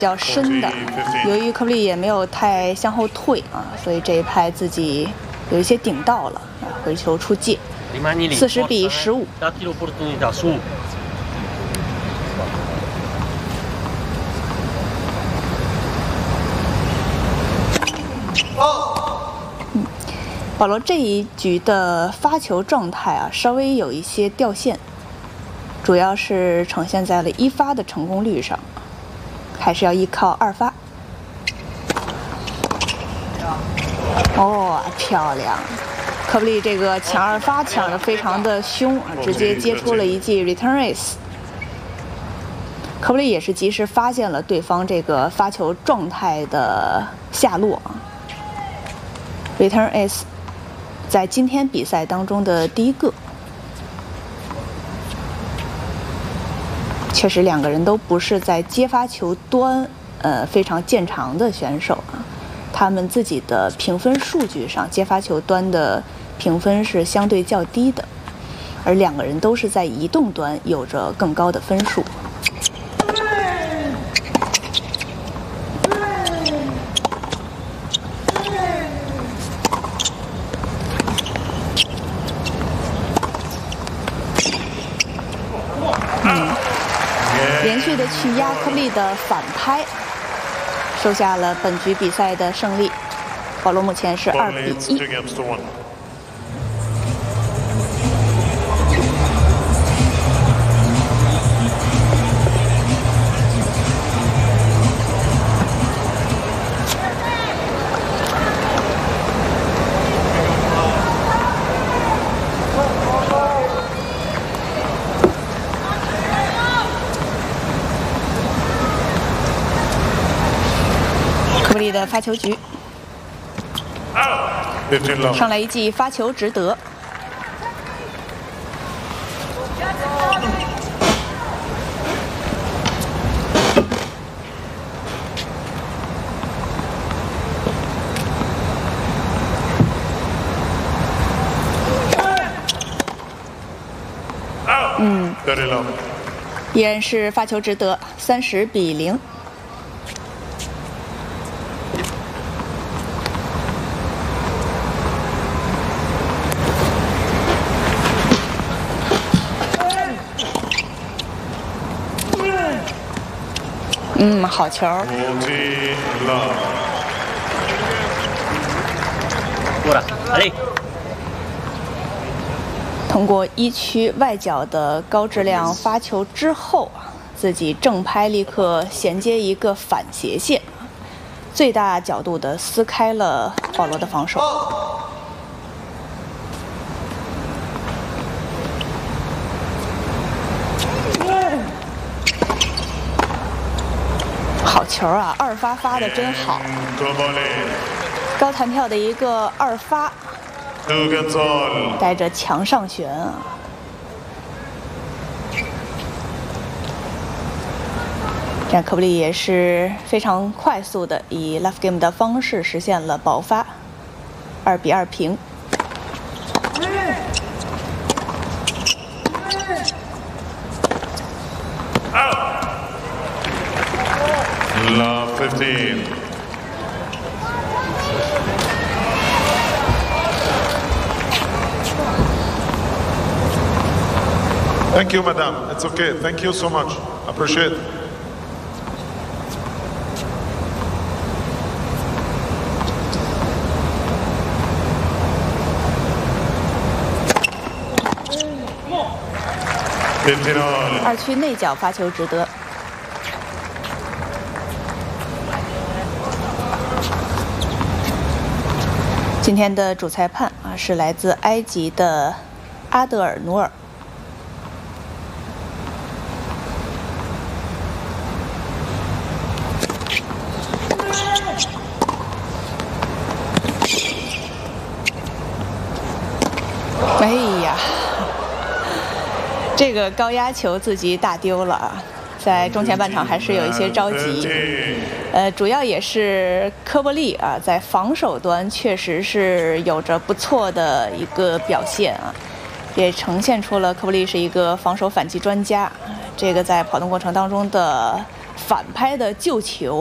较深的。由于科布利也没有太向后退啊，所以这一拍自己有一些顶到了，回球出界，40比15。保罗这一局的发球状态啊，稍微有一些掉线，主要是呈现在了一发的成功率上，还是要依靠二发。哦，漂亮！科布利这个抢二发抢得非常的凶，直接接出了一记 return ace。科布利也是及时发现了对方这个发球状态的下落啊 ，return ace。在今天比赛当中的第一个，确实两个人都不是在接发球端非常见长的选手啊，他们自己的评分数据上接发球端的评分是相对较低的，而两个人都是在移动端有着更高的分数。连续的去压科布利的反拍，收下了本局比赛的胜利。保罗目前是2比1。科布利的发球局，上来一记发球值得。依然是发球值得，30比0。好球！通过一区外角的高质量发球之后啊，自己正拍立刻衔接一个反斜线，最大角度的撕开了保罗的防守。好球啊！二发发的真好，高弹跳的一个二发，带着墙上旋啊！这样科布利也是非常快速的以 love game 的方式实现了爆发，2比2平。 Love 15. Thank you, madam. It's okay. Thank you so much. Appreciate it. 2区内角发球值得。今天的主裁判啊是来自埃及的阿德尔努尔。哎呀，这个高压球自己打丢了啊！在中前半场还是有一些着急，主要也是科布利啊，在防守端确实是有着不错的一个表现啊，也呈现出了科布利是一个防守反击专家。这个在跑动过程当中的反拍的救球。